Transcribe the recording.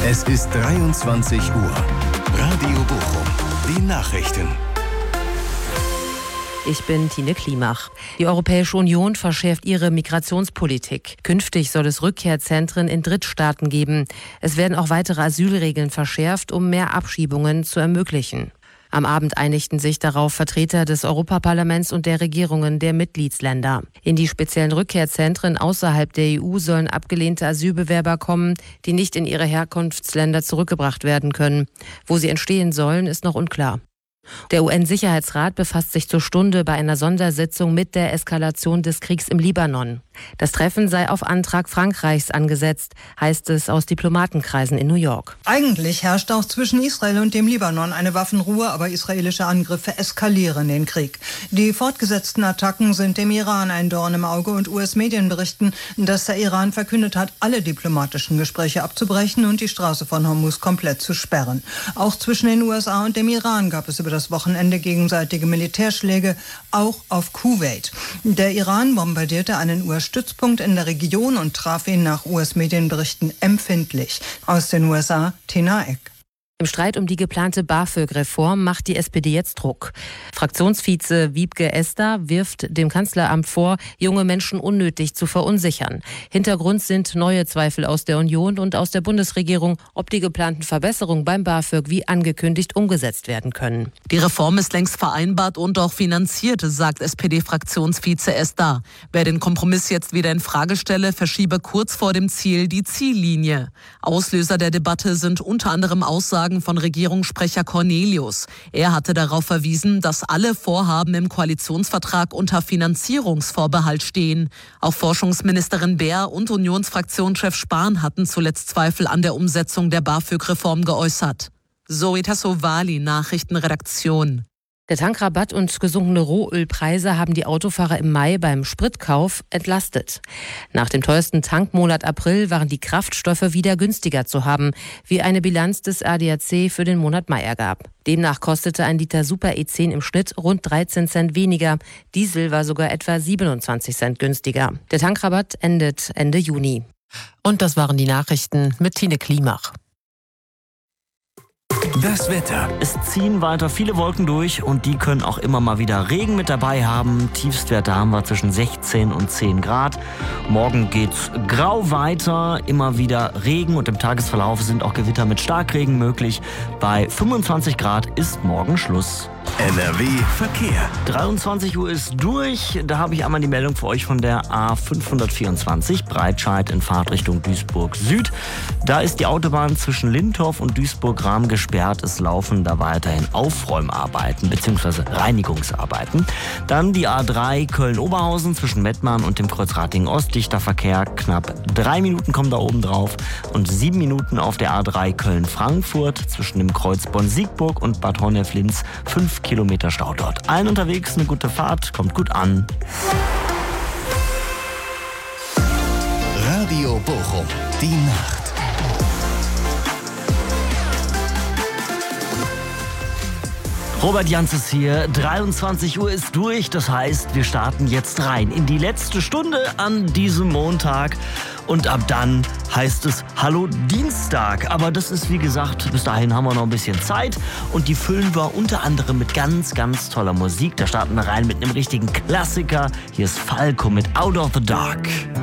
Es ist 23 Uhr. Radio Bochum. Die Nachrichten. Ich bin Tine Klimach. Die Europäische Union verschärft ihre Migrationspolitik. Künftig soll es Rückkehrzentren in Drittstaaten geben. Es werden auch weitere Asylregeln verschärft, um mehr Abschiebungen zu ermöglichen. Am Abend einigten sich darauf Vertreter des Europaparlaments und der Regierungen der Mitgliedsländer. In die speziellen Rückkehrzentren außerhalb der EU sollen abgelehnte Asylbewerber kommen, die nicht in ihre Herkunftsländer zurückgebracht werden können. Wo sie entstehen sollen, ist noch unklar. Der UN-Sicherheitsrat befasst sich zur Stunde bei einer Sondersitzung mit der Eskalation des Kriegs im Libanon. Das Treffen sei auf Antrag Frankreichs angesetzt, heißt es aus Diplomatenkreisen in New York. Eigentlich herrscht auch zwischen Israel und dem Libanon eine Waffenruhe, aber israelische Angriffe eskalieren den Krieg. Die fortgesetzten Attacken sind dem Iran ein Dorn im Auge und US-Medien berichten, dass der Iran verkündet hat, alle diplomatischen Gespräche abzubrechen und die Straße von Hormuz komplett zu sperren. Auch zwischen den USA und dem Iran gab es über das Wochenende gegenseitige Militärschläge, auch auf Kuwait. Der Iran bombardierte einen US-Stützpunkt in der Region und traf ihn nach US-Medienberichten empfindlich. Aus den USA, Tina Eck. Im Streit um die geplante BAföG-Reform macht die SPD jetzt Druck. Fraktionsvize Wiebke Esther wirft dem Kanzleramt vor, junge Menschen unnötig zu verunsichern. Hintergrund sind neue Zweifel aus der Union und aus der Bundesregierung, ob die geplanten Verbesserungen beim BAföG wie angekündigt umgesetzt werden können. Die Reform ist längst vereinbart und auch finanziert, sagt SPD-Fraktionsvize Esther. Wer den Kompromiss jetzt wieder in Frage stelle, verschiebe kurz vor dem Ziel die Ziellinie. Auslöser der Debatte sind unter anderem Aussagen von Regierungssprecher Cornelius. Er hatte darauf verwiesen, dass alle Vorhaben im Koalitionsvertrag unter Finanzierungsvorbehalt stehen. Auch Forschungsministerin Beer und Unionsfraktionschef Spahn hatten zuletzt Zweifel an der Umsetzung der BAföG-Reform geäußert. Zoe Tassovali, Nachrichtenredaktion. Der Tankrabatt und gesunkene Rohölpreise haben die Autofahrer im Mai beim Spritkauf entlastet. Nach dem teuersten Tankmonat April waren die Kraftstoffe wieder günstiger zu haben, wie eine Bilanz des ADAC für den Monat Mai ergab. Demnach kostete ein Liter Super E10 im Schnitt rund 13 Cent weniger. Diesel war sogar etwa 27 Cent günstiger. Der Tankrabatt endet Ende Juni. Und das waren die Nachrichten mit Tine Klimach. Das Wetter. Es ziehen weiter viele Wolken durch und die können auch immer mal wieder Regen mit dabei haben. Tiefstwerte haben wir zwischen 16 und 10 Grad. Morgen geht's grau weiter, immer wieder Regen und im Tagesverlauf sind auch Gewitter mit Starkregen möglich. Bei 25 Grad ist morgen Schluss. NRW Verkehr. 23 Uhr ist durch. Da habe ich einmal die Meldung für euch von der A524 Breitscheid in Fahrtrichtung Duisburg Süd. Da ist die Autobahn zwischen Lintorf und Duisburg-Rahm gesperrt. Es laufen da weiterhin Aufräumarbeiten bzw. Reinigungsarbeiten. Dann die A3 Köln-Oberhausen zwischen Mettmann und dem Kreuz Ratingen-Ost. Dichter Verkehr, knapp 3 Minuten kommen da oben drauf und 7 Minuten auf der A3 Köln-Frankfurt zwischen dem Kreuz Bonn-Siegburg und Bad Honnef-Linz. 5 Kilometer Stau dort. Allen unterwegs eine gute Fahrt, kommt gut an. Radio Bochum, die Nacht. Robert Janz ist hier, 23 Uhr ist durch, das heißt, wir starten jetzt rein in die letzte Stunde an diesem Montag und ab dann heißt es Hallo Dienstag, aber das ist wie gesagt, bis dahin haben wir noch ein bisschen Zeit und die füllen wir unter anderem mit ganz, ganz toller Musik, da starten wir rein mit einem richtigen Klassiker, hier ist Falco mit Out of the Dark.